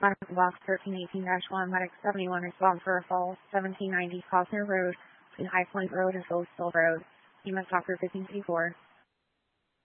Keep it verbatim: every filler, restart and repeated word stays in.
Medical Box thirteen eighteen dash one, Medic seventy-one, respond for a fall, seventeen ninety Cosner Road, between High Point Road and Phillipsville Road. E M S Doctor fifteen fifty-four.